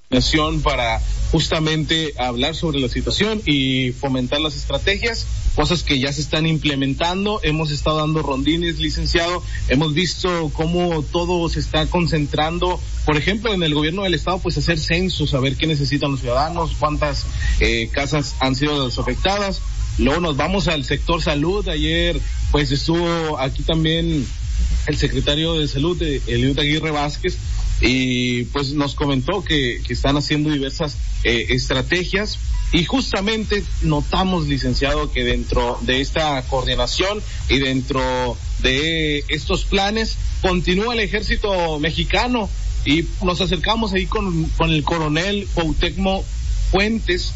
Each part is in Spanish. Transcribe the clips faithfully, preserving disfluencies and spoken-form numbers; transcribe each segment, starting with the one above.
coordinación para justamente hablar sobre la situación y fomentar las estrategias, cosas que ya se están implementando. Hemos estado dando rondines, licenciado, hemos visto cómo todo se está concentrando, por ejemplo, en el gobierno del estado, pues hacer censos, saber qué necesitan los ciudadanos, cuántas eh, casas han sido desafectadas. Luego nos vamos al sector salud. Ayer pues estuvo aquí también el secretario de salud, Eliud Aguirre Vázquez, y pues nos comentó que, que están haciendo diversas eh, estrategias, y justamente notamos, licenciado, que dentro de esta coordinación y dentro de estos planes continúa el ejército mexicano, y nos acercamos ahí con, con el coronel Cuauhtémoc Fuentes,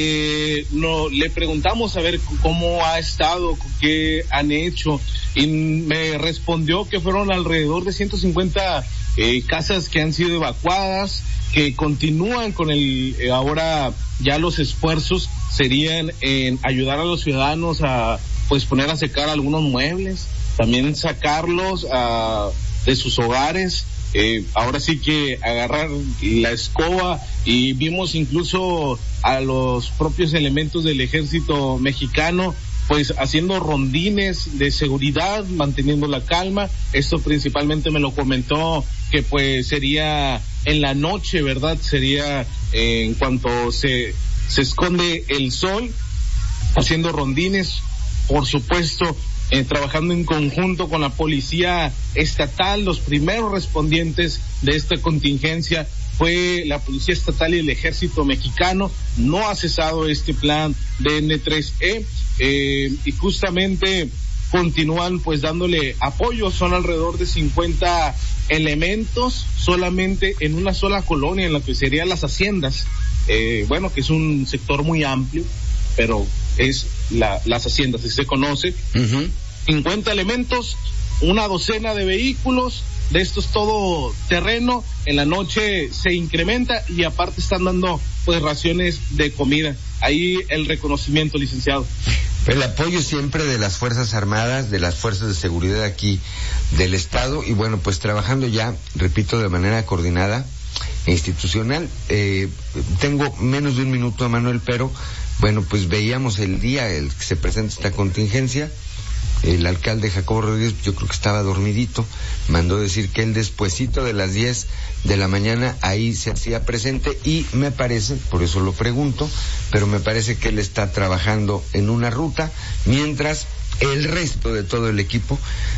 que no, le preguntamos a ver cómo ha estado, qué han hecho, y me respondió que fueron alrededor de ciento cincuenta eh, casas que han sido evacuadas, que continúan con el, eh, ahora ya los esfuerzos serían en ayudar a los ciudadanos a pues poner a secar algunos muebles, también sacarlos a, de sus hogares. Eh, ahora sí que agarrar la escoba, y vimos incluso a los propios elementos del ejército mexicano pues haciendo rondines de seguridad, manteniendo la calma. Esto principalmente me lo comentó que pues sería en la noche, ¿verdad? Sería eh, en cuanto se se esconde el sol, haciendo rondines, por supuesto. Eh, trabajando en conjunto con la policía estatal. Los primeros respondientes de esta contingencia fue la policía estatal y el ejército mexicano. No ha cesado este plan de ene tres e, eh, y justamente continúan pues dándole apoyo. Son alrededor de cincuenta elementos solamente en una sola colonia, en la que serían las haciendas, eh, bueno, que es un sector muy amplio, pero es la, las haciendas, así se conoce. Uh-huh. cincuenta elementos, una docena de vehículos, de estos todo terreno. En la noche se incrementa, y aparte están dando pues raciones de comida. Ahí el reconocimiento, licenciado. El apoyo siempre de las Fuerzas Armadas, de las Fuerzas de Seguridad aquí del Estado, y bueno, pues trabajando ya, repito, de manera coordinada e institucional. Eh, tengo menos de un minuto, Manuel, pero bueno, pues veíamos el día el que se presenta esta contingencia. El alcalde Jacobo Rodríguez, yo creo que estaba dormidito, mandó decir que él despuesito de las diez de la mañana ahí se hacía presente, y me parece, por eso lo pregunto, pero me parece que él está trabajando en una ruta, mientras el resto de todo el equipo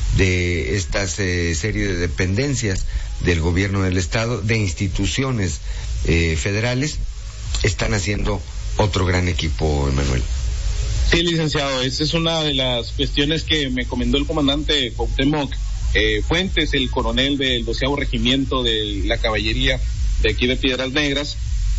de esta eh, serie de dependencias del gobierno del estado, de instituciones eh, federales, están haciendo otro gran equipo, Emanuel. Sí, licenciado, esa es una de las cuestiones que me comentó el comandante Cuauhtémoc eh, Fuentes, el coronel del doceavo regimiento de la caballería de aquí de Piedras Negras,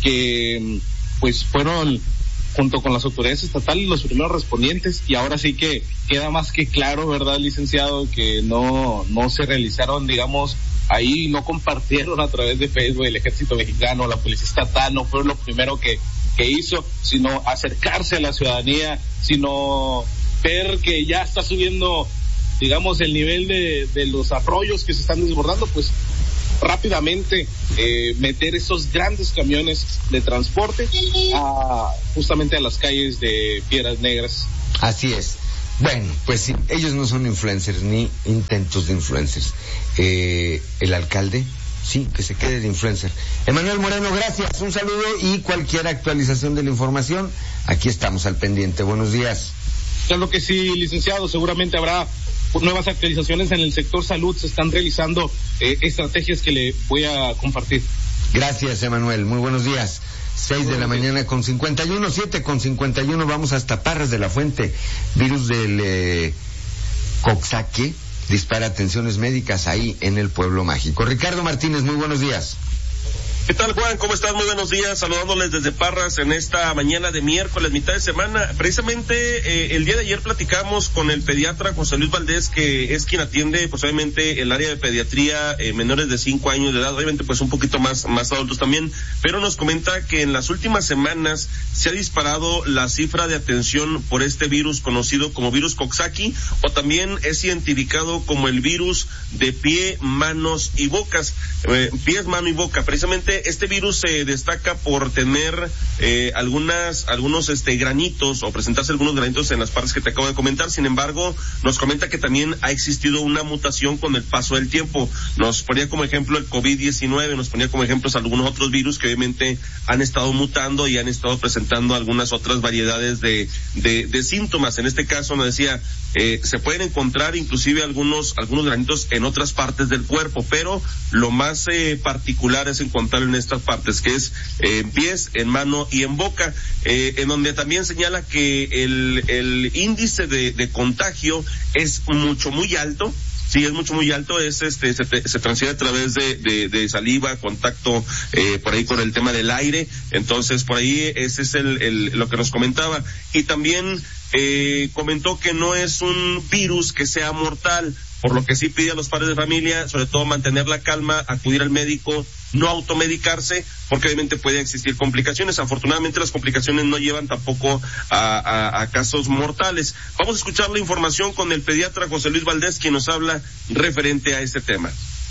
que pues fueron junto con las autoridades estatales los primeros respondientes, y ahora sí que queda más que claro, ¿verdad, licenciado?, que no no se realizaron, digamos, ahí no compartieron a través de Facebook el ejército mexicano, la policía estatal, no fue lo primero que que hizo, sino acercarse a la ciudadanía, sino ver que ya está subiendo, digamos, el nivel de, de los arroyos que se están desbordando, pues rápidamente eh, meter esos grandes camiones de transporte a, justamente a las calles de Piedras Negras. Así es. Bueno, pues sí, ellos no son influencers ni intentos de influencers. Eh, el alcalde, sí, que se quede de influencer. Emanuel Moreno, gracias, un saludo, y cualquier actualización de la información, aquí estamos al pendiente. Buenos días. Claro que sí, licenciado, seguramente habrá nuevas actualizaciones en el sector salud, se están realizando eh, estrategias que le voy a compartir. Gracias, Emanuel, muy buenos días. Seis de la mañana con cincuenta y uno, siete con cincuenta y uno, vamos hasta Parras de la Fuente. Virus del eh, Coxsackie dispara atenciones médicas ahí en el pueblo mágico. Ricardo Martínez, muy buenos días. ¿Qué tal, Juan? ¿Cómo estás? Muy buenos días, saludándoles desde Parras en esta mañana de miércoles, mitad de semana. Precisamente eh, el día de ayer platicamos con el pediatra José Luis Valdés, que es quien atiende pues obviamente el área de pediatría, eh, menores de cinco años de edad, obviamente pues un poquito más, más adultos también, pero nos comenta que en las últimas semanas se ha disparado la cifra de atención por este virus conocido como virus Coxsackie, o también es identificado como el virus de pie, manos y bocas, eh, pies, mano y boca. Precisamente este este virus se destaca por tener eh, algunas algunos este granitos o presentarse algunos granitos en las partes que te acabo de comentar. Sin embargo, nos comenta que también ha existido una mutación con el paso del tiempo. Nos ponía como ejemplo el COVID diecinueve, nos ponía como ejemplos algunos otros virus que obviamente han estado mutando y han estado presentando algunas otras variedades de de, de síntomas. En este caso nos decía, eh, se pueden encontrar inclusive algunos algunos granitos en otras partes del cuerpo, pero lo más eh, particular es encontrarlo en estas partes, que es eh, en pies, en mano y en boca, eh, en donde también señala que el el índice de, de contagio es mucho muy alto. Sí, es mucho, muy alto, es este, se, se transfiere a través de, de, de saliva, contacto, eh, por ahí con el tema del aire. Entonces, por ahí ese es el, el, lo que nos comentaba. Y también, eh, comentó que no es un virus que sea mortal, por lo que sí pide a los padres de familia, sobre todo mantener la calma, acudir al médico, no automedicarse, porque obviamente puede existir complicaciones. Afortunadamente las complicaciones no llevan tampoco a, a, a casos mortales. Vamos a escuchar la información con el pediatra José Luis Valdés, quien nos habla referente a este tema.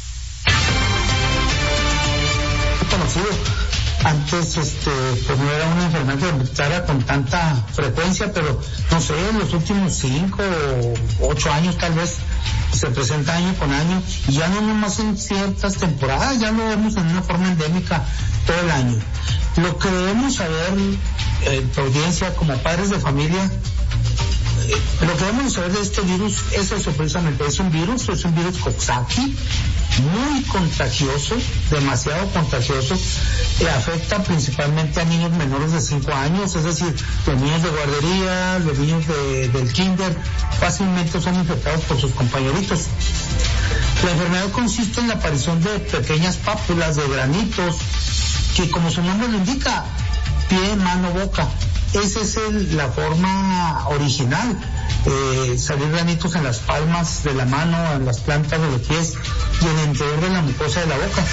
Conocido. Antes, este, pues no era una enfermedad que afectara con tanta frecuencia, pero no sé, en los últimos cinco o ocho años tal vez se presenta año con año, y ya no nomás en ciertas temporadas, ya lo vemos en una forma endémica todo el año. Lo que debemos saber, eh, tu audiencia, como padres de familia, eh, lo que debemos saber de este virus es eso precisamente, es un virus, es un virus Coxsackie, muy contagioso, demasiado contagioso, que afecta principalmente a niños menores de cinco años, es decir, los niños de guardería, los niños de, del kinder, fácilmente son infectados por sus compañeritos. La enfermedad consiste en la aparición de pequeñas pápulas, de granitos, que como su nombre lo indica, pie, mano, boca. Esa es el, la forma original, eh, salir granitos en las palmas de la mano, en las plantas de los pies y en el interior de la mucosa de la boca.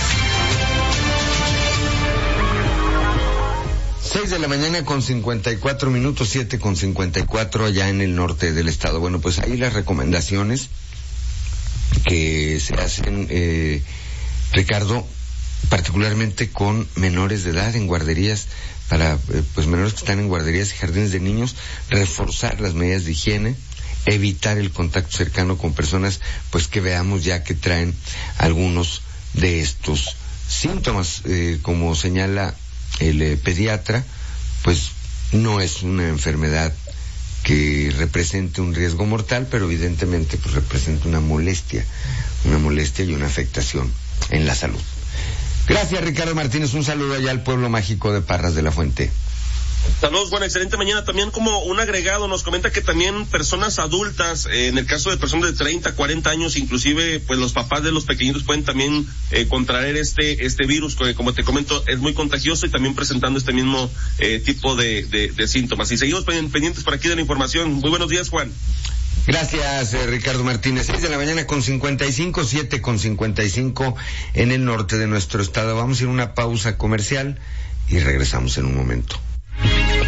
Seis de la mañana con cincuenta y cuatro minutos, siete con cincuenta y cuatro allá en el norte del estado. Bueno, pues ahí las recomendaciones que se hacen, eh, Ricardo, particularmente con menores de edad en guarderías, para eh, pues menores que están en guarderías y jardines de niños, reforzar las medidas de higiene, evitar el contacto cercano con personas pues que veamos ya que traen algunos de estos síntomas, eh, como señala el eh, pediatra, pues no es una enfermedad que represente un riesgo mortal, pero evidentemente pues representa una molestia, una molestia y una afectación en la salud. Gracias, Ricardo Martínez, un saludo allá al pueblo mágico de Parras de la Fuente. Saludos, buena, excelente mañana. También como un agregado nos comenta que también personas adultas, eh, en el caso de personas de treinta, cuarenta años, inclusive pues los papás de los pequeñitos pueden también eh, contraer este este virus, que como te comento es muy contagioso y también presentando este mismo eh, tipo de, de, de síntomas. Y seguimos pendientes por aquí de la información. Muy buenos días, Juan. Gracias, eh, Ricardo Martínez. Seis de la mañana con cincuenta y cinco, siete con cincuenta y cinco en el norte de nuestro estado. Vamos a ir a una pausa comercial y regresamos en un momento.